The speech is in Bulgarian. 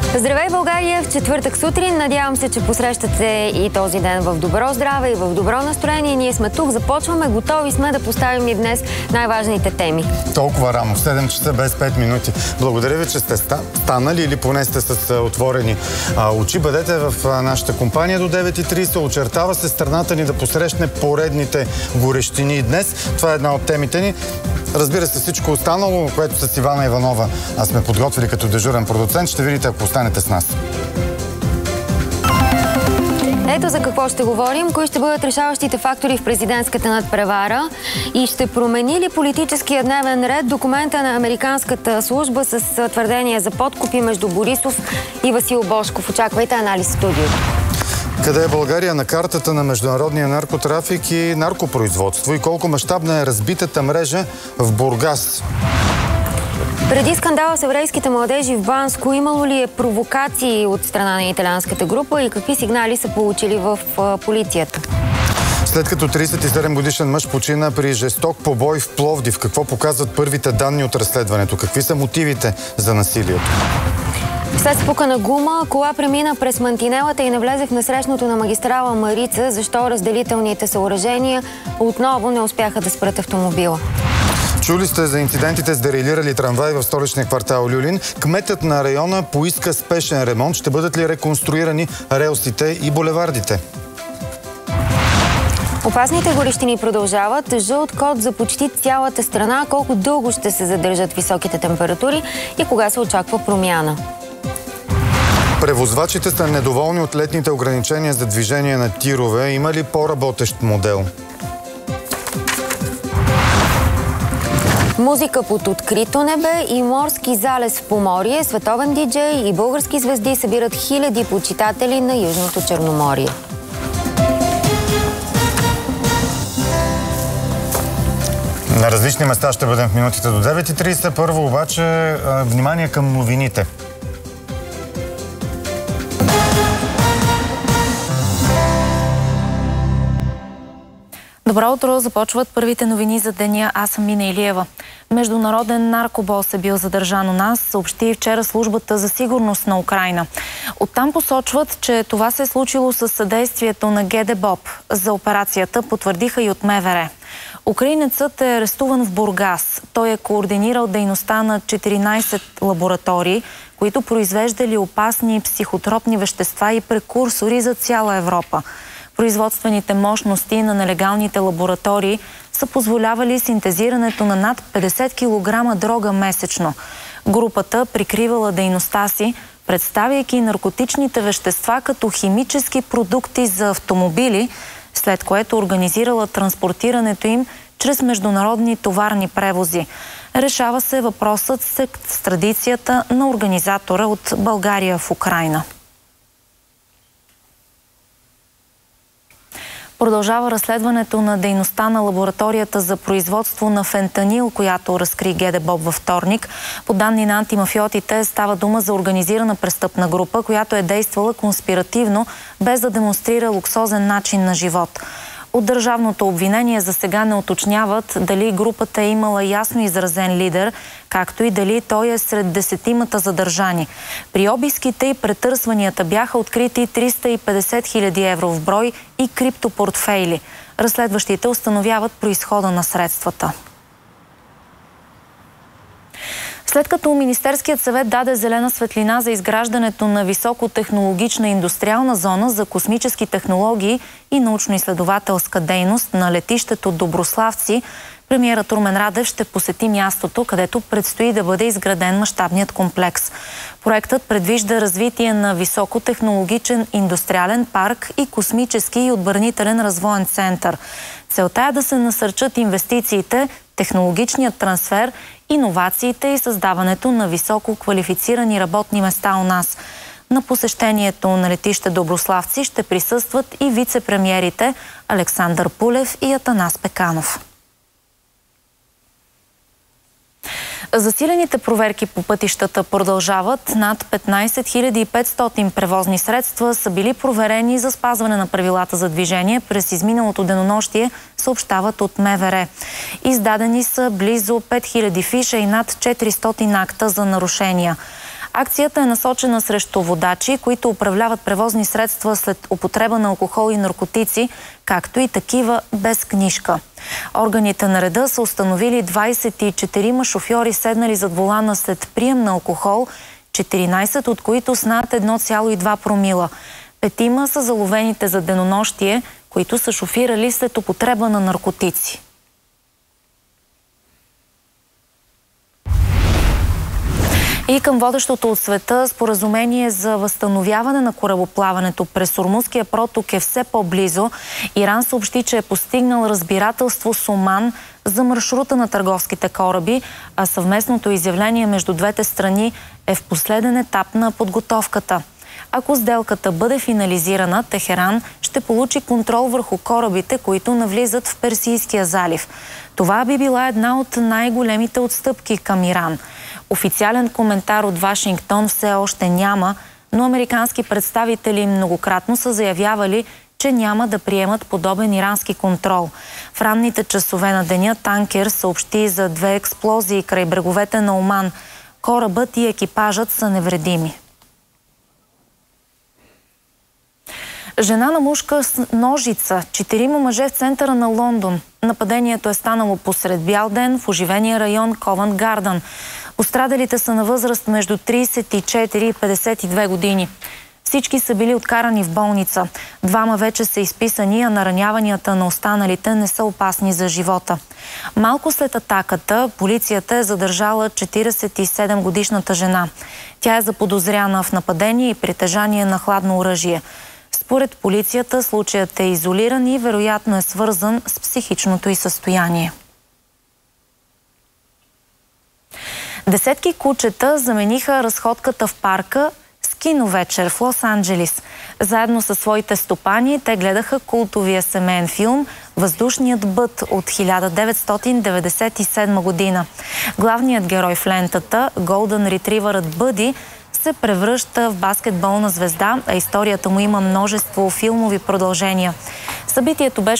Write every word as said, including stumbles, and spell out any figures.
Здравей, България! В четвъртък сутрин. Надявам се, че посрещате и този ден в добро здраве и в добро настроение. Ние сме тук, започваме, готови сме да поставим и днес най-важните теми. Толкова рано, в седем часа без пет минути. Благодаря ви, че сте станали или поне сте с отворени а, очи. Бъдете в а, нашата компания до девет и трийсет. Очертава се страната ни да посрещне поредните горещини днес. Това е една от темите ни. Разбира се, всичко останало, което с Ивана Иванова а сме подготвили като дежурен продуцент, ще видите, ако останете с нас. Ето за какво ще говорим, кои ще бъдат решаващите фактори в президентската надпревара и ще промени ли политическия дневен ред документа на американската служба с твърдения за подкупи между Борисов и Васил Божков. Очаквайте анализ в студиото. Къде е България на картата на международния наркотрафик и наркопроизводство и колко мащабна е разбитата мрежа в Бургас? Преди скандала с еврейските младежи в Банско, имало ли е провокации от страна на италианската група и какви сигнали са получили в полицията? След като трийсет и седем годишен мъж почина при жесток побой в Пловдив, какво показват първите данни от разследването? Какви са мотивите за насилието? След спукана гума, кола премина през мантинелата и навлезе в насрещното на магистрала Марица. Защо разделителните съоръжения отново не успяха да спрат автомобила? Чули сте за инцидентите с дерайлирали трамваи в столичния квартал Люлин. Кметът на района поиска спешен ремонт. Ще бъдат ли реконструирани релсите и булевардите? Опасните горещини продължават. Жълт код за почти цялата страна. Колко дълго ще се задържат високите температури и кога се очаква промяна? Превозвачите са недоволни от летните ограничения за движение на тирове. Има ли по-работещ модел? Музика под открито небе и морски залез в Поморие, световен диджей и български звезди събират хиляди почитатели на Южното Черноморие. На различни места ще бъдем в минутите до девет и трийсет. Първо обаче внимание към новините. Добро утро! Започват първите новини за деня. Аз съм Мина Илиева. Международен наркобос е бил задържан у нас, съобщи вчера службата за сигурност на Украйна. Оттам посочват, че това се е случило със съдействието на ГДБОП. За операцията потвърдиха и от МВР. Украинецът е арестуван в Бургас. Той е координирал дейността на четиринайсет лаборатории, които произвеждали опасни психотропни вещества и прекурсори за цяла Европа. Производствените мощности на нелегалните лаборатории са позволявали синтезирането на над петдесет килограма дрога месечно. Групата прикривала дейността си, представяйки наркотичните вещества като химически продукти за автомобили, след което организирала транспортирането им чрез международни товарни превози. Решава се въпросът с екстрадицията на организатора от България в Украйна. Продължава разследването на дейността на лабораторията за производство на фентанил, която разкри ГДБОП във вторник. По данни на антимафиотите става дума за организирана престъпна група, която е действала конспиративно, без да демонстрира луксозен начин на живот. От държавното обвинение за сега не уточняват дали групата е имала ясно изразен лидер, както и дали той е сред десетимата задържани. При обиските и претърсванията бяха открити триста и петдесет хиляди евро в брой и криптопортфейли. Разследващите установяват произхода на средствата. След като Министерският съвет даде зелена светлина за изграждането на високотехнологична индустриална зона за космически технологии и научно-изследователска дейност на летището Доброславци, премиерът Румен Радев ще посети мястото, където предстои да бъде изграден мащабният комплекс. Проектът предвижда развитие на високотехнологичен индустриален парк и космически и отбранителен развоен център. Целта е да се насърчат инвестициите, технологичният трансфер, иновациите и създаването на високо квалифицирани работни места у нас. На посещението на летище Доброславци ще присъстват и вице-премиерите Александър Пулев и Атанас Пеканов. Засилените проверки по пътищата продължават. Над петнайсет хиляди и петстотин превозни средства са били проверени за спазване на правилата за движение през изминалото денонощие, съобщават от МВР. Издадени са близо пет хиляди фиша и над четиристотин акта за нарушения. Акцията е насочена срещу водачи, които управляват превозни средства след употреба на алкохол и наркотици, както и такива без книжка. Органите на реда са установили двадесет и четирима шофьори седнали зад волана след прием на алкохол, четиринадесет от които с над едно цяло и две промила. Петима са заловените за денонощие, които са шофирали след употреба на наркотици. И към водещото от света споразумение за възстановяване на корабоплаването през Ормузския проток е все по-близо. Иран съобщи, че е постигнал разбирателство с Оман за маршрута на търговските кораби, а съвместното изявление между двете страни е в последен етап на подготовката. Ако сделката бъде финализирана, Техеран ще получи контрол върху корабите, които навлизат в Персийския залив. Това би била една от най-големите отстъпки към Иран. Официален коментар от Вашингтон все още няма, но американски представители многократно са заявявали, че няма да приемат подобен ирански контрол. В ранните часове на деня танкер съобщи за две експлозии край бреговете на Оман. Корабът и екипажът са невредими. Жена на мушка с ножица. Четирима мъже в центъра на Лондон. Нападението е станало посред бял ден в оживения район Ковент Гардън. Пострадалите са на възраст между тридесет и четири и петдесет и две години. Всички са били откарани в болница. Двама вече са изписани, а нараняванията на останалите не са опасни за живота. Малко след атаката полицията е задържала четиридесет и седем годишната жена. Тя е заподозряна в нападение и притежание на хладно оръжие. Според полицията случаят е изолиран и вероятно е свързан с психичното й състояние. Десетки кучета замениха разходката в парка с киновечер в Лос-Анджелис. Заедно със своите стопани те гледаха култовия семейен филм «Въздушният бът» от хиляда деветстотин деветдесет и седма година. Главният герой в лентата, голден ретривърът Бъди, се превръща в баскетболна звезда, а историята му има множество филмови продължения. Събитието беше